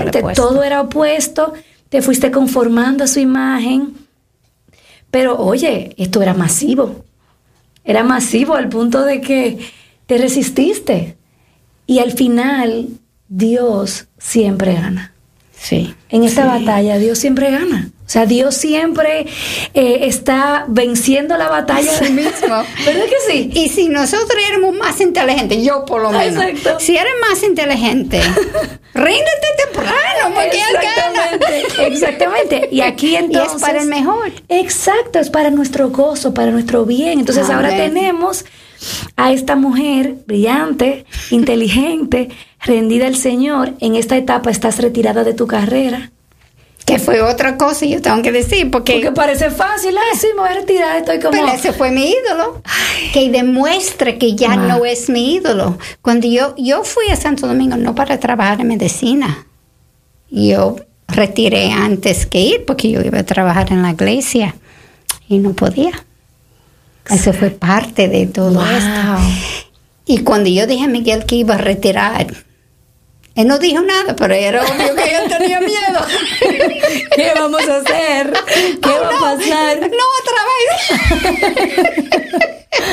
Exactamente, todo era opuesto, te fuiste conformando a su imagen, pero oye, esto era masivo al punto de que te resististe y al final Dios siempre gana. Sí. En esta batalla Dios siempre gana. O sea, Dios siempre está venciendo la batalla sí mismo. ¿Verdad que sí? Y si nosotros éramos más inteligentes, yo por lo menos, exacto, si eres más inteligente, ríndete temprano, porque exactamente, gana. Exactamente. Y aquí entonces... Y es para el mejor. Exacto, es para nuestro gozo, para nuestro bien. Entonces ahora tenemos a esta mujer brillante, inteligente, rendida al Señor. En esta etapa estás retirada de tu carrera. Que fue otra cosa, yo tengo que decir, porque parece fácil, sí, me voy a retirar, estoy como... Pero ese fue mi ídolo, que demuestre que ya no es mi ídolo. Cuando yo fui a Santo Domingo, no para trabajar en medicina, yo retiré antes que ir, porque yo iba a trabajar en la iglesia, y no podía. Eso fue parte de todo esto. Y cuando yo dije a Miguel que iba a retirar, él no dijo nada, pero era obvio que él tenía miedo. ¿Qué vamos a hacer? ¿Qué va a pasar? No, otra vez.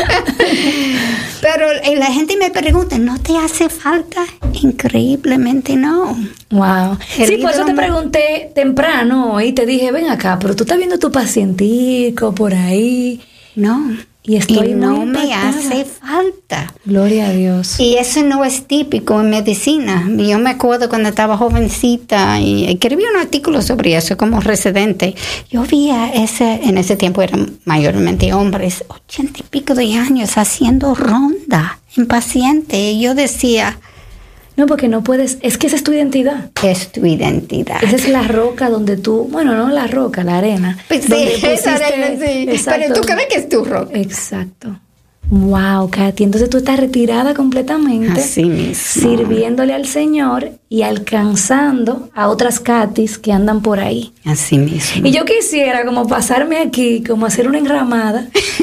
Pero la gente me pregunta, ¿no te hace falta? Increíblemente no. Wow. Sí, por eso te pregunté temprano hoy, te dije, ven acá, pero tú estás viendo tu pacientico por ahí. No. Y no me hace falta. Gloria a Dios. Y eso no es típico en medicina. Yo me acuerdo cuando estaba jovencita y escribí un artículo sobre eso como residente. Yo vi en ese tiempo eran mayormente hombres, 80 y pico de años, haciendo ronda en paciente. Y yo decía... No, porque no puedes, es que esa es tu identidad. Es tu identidad. Esa es la roca donde tú, bueno, no la roca, la arena. Pues sí, esa arena, sí. Pero tú crees que es tu roca. Exacto. Wow, Katy, entonces tú estás retirada completamente. Así mismo. Sirviéndole al Señor y alcanzando a otras Katys que andan por ahí. Así mismo. Y yo quisiera como pasarme aquí, como hacer una enramada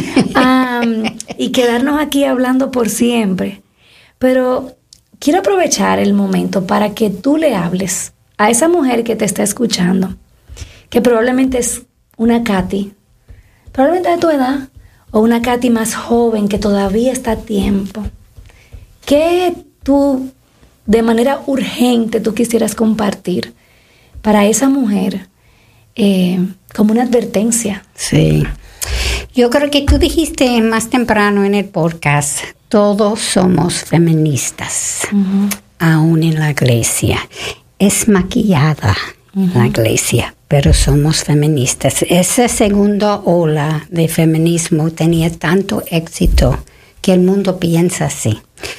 y quedarnos aquí hablando por siempre. Pero... quiero aprovechar el momento para que tú le hables a esa mujer que te está escuchando, que probablemente es una Katy, probablemente de tu edad, o una Katy más joven que todavía está a tiempo. ¿Qué tú, de manera urgente, tú quisieras compartir para esa mujer como una advertencia? Sí. Yo creo que tú dijiste más temprano en el podcast, todos somos feministas, aún en la iglesia. Es maquillada la iglesia, pero somos feministas. Esa segunda ola de feminismo tenía tanto éxito que el mundo piensa así.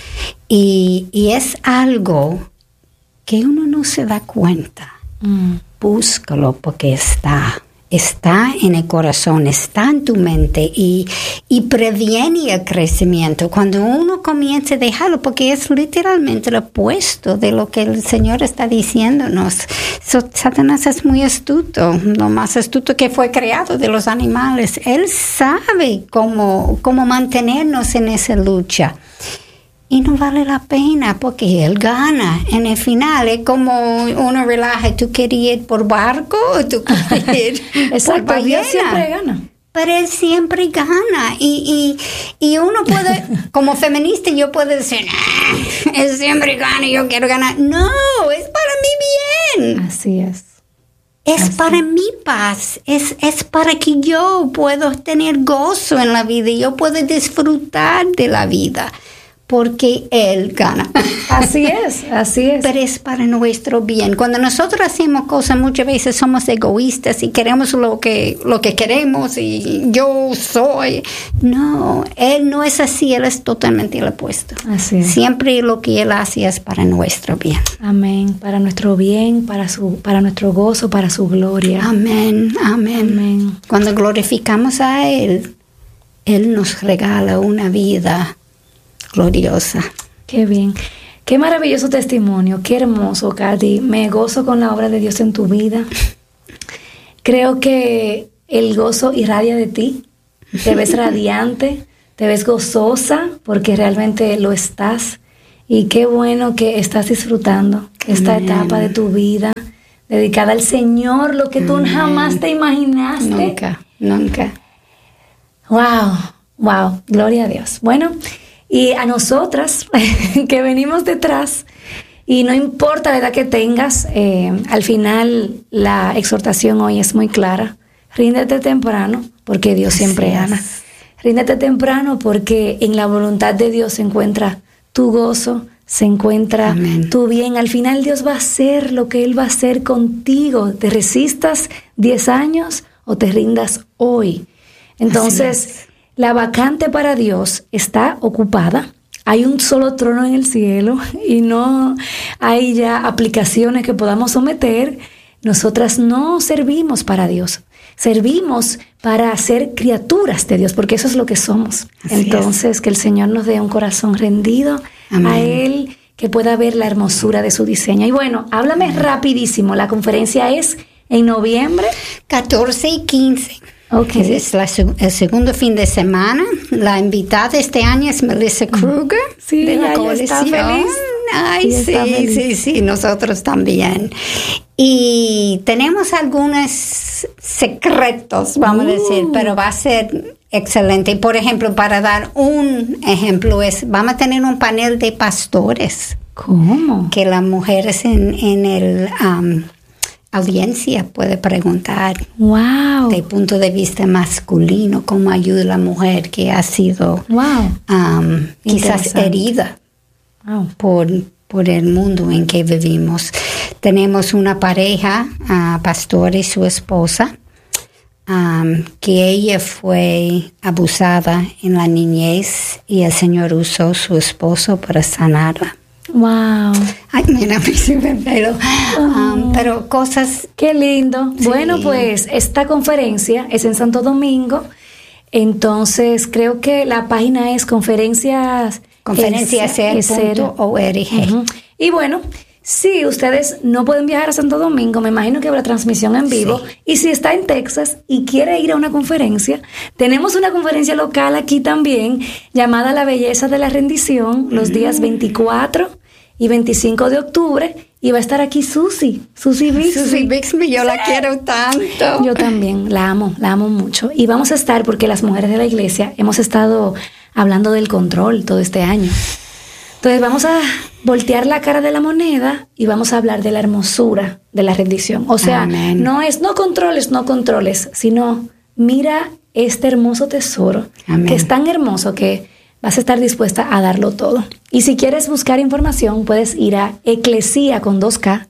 Y es algo que uno no se da cuenta. Búscalo porque está en el corazón, está en tu mente y previene el crecimiento cuando uno comienza a dejarlo, porque es literalmente lo opuesto de lo que el Señor está diciéndonos. Satanás es muy astuto, lo más astuto que fue creado de los animales. Él sabe cómo mantenernos en esa lucha. Y no vale la pena porque él gana. En el final es como uno relaja. ¿Tú querías ir por barco o tú querías ir exacto, por ballena? Dios siempre gana. Pero él siempre gana. Y uno puede, como feminista, yo puedo decir, él siempre gana y yo quiero ganar. No, es para mi bien. Así es. Es para mi paz, es para que yo pueda tener gozo en la vida y yo pueda disfrutar de la vida. Porque Él gana. Así es. Pero es para nuestro bien. Cuando nosotros hacemos cosas, muchas veces somos egoístas y queremos lo que queremos y yo soy. No, Él no es así, Él es totalmente el opuesto. Así es. Siempre lo que Él hace es para nuestro bien. Amén. Para nuestro bien, para nuestro gozo, para su gloria. Amén, amén. Amén. Cuando glorificamos a Él, Él nos regala una vida gloriosa. Qué bien. Qué maravilloso testimonio. Qué hermoso, Katy. Me gozo con la obra de Dios en tu vida. Creo que el gozo irradia de ti. Te ves radiante, te ves gozosa porque realmente lo estás. Y qué bueno que estás disfrutando esta etapa de tu vida dedicada al Señor, lo que tú jamás te imaginaste. Nunca. Wow, gloria a Dios. Bueno, y a nosotras que venimos detrás, y no importa la edad que tengas, al final la exhortación hoy es muy clara. Ríndete temprano, porque Dios siempre gana. Ríndete temprano porque en la voluntad de Dios se encuentra tu gozo, se encuentra tu bien. Al final Dios va a hacer lo que Él va a hacer contigo. Te resistas 10 años o te rindas hoy. Entonces, la vacante para Dios está ocupada. Hay un solo trono en el cielo y no hay ya aplicaciones que podamos someter. Nosotras no servimos para Dios. Servimos para ser criaturas de Dios, porque eso es lo que somos. Entonces, que el Señor nos dé un corazón rendido a Él, que pueda ver la hermosura de su diseño. Y bueno, háblame rapidísimo. La conferencia es en noviembre. 14 y 15. Okay. Es el segundo fin de semana. La invitada este año es Melissa Kruger, de la coalición. Está feliz. Ay, sí, nosotros también. Y tenemos algunos secretos, vamos a decir, pero va a ser excelente. Por ejemplo, para dar un ejemplo, vamos a tener un panel de pastores. ¿Cómo? Que las mujeres en el audiencia puede preguntar. Wow. Desde el punto de vista masculino, cómo ayuda a la mujer que ha sido quizás herida por el mundo en que vivimos. Tenemos una pareja, pastor y su esposa, que ella fue abusada en la niñez y el Señor usó su esposo para sanarla. Wow. Ay, mira, pero cosas. Qué lindo. Sí. Bueno, pues esta conferencia es en Santo Domingo. Entonces creo que la página es conferencias.org. Y bueno, si ustedes no pueden viajar a Santo Domingo, me imagino que habrá transmisión en vivo. Sí. Y si está en Texas y quiere ir a una conferencia, tenemos una conferencia local aquí también llamada La Belleza de la Rendición, los días 24 y 25 de octubre. Y va a estar aquí Susi Bixby. Susi Bixby, yo la quiero tanto. Yo también, la amo mucho. Y vamos a estar, porque las mujeres de la iglesia hemos estado hablando del control todo este año. Entonces vamos a voltear la cara de la moneda y vamos a hablar de la hermosura de la rendición. O sea, no controles, sino mira este hermoso tesoro. Amén. Que es tan hermoso que vas a estar dispuesta a darlo todo. Y si quieres buscar información, puedes ir a eclesia con 2K,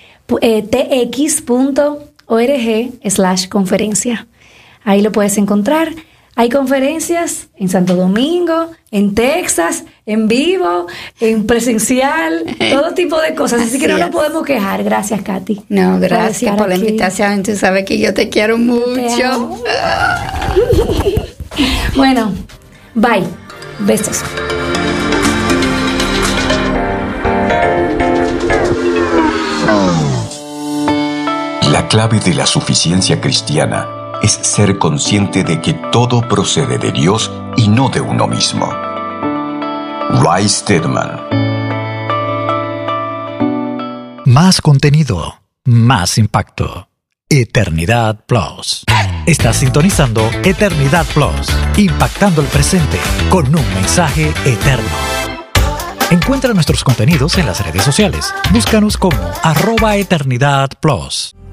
tx.org/conferencia. Ahí lo puedes encontrar. Hay conferencias en Santo Domingo, en Texas, en vivo, en presencial, todo tipo de cosas. Así que no nos podemos quejar. Gracias, Katy. No, gracias por la invitación. Tú sabes que yo te quiero mucho. Bueno, bye. Besos. La clave de la suficiencia cristiana es ser consciente de que todo procede de Dios y no de uno mismo. Ray Stedman. Más contenido, más impacto. Eternidad Plus. Estás sintonizando Eternidad Plus, impactando el presente con un mensaje eterno. Encuentra nuestros contenidos en las redes sociales. Búscanos como @eternidadplus.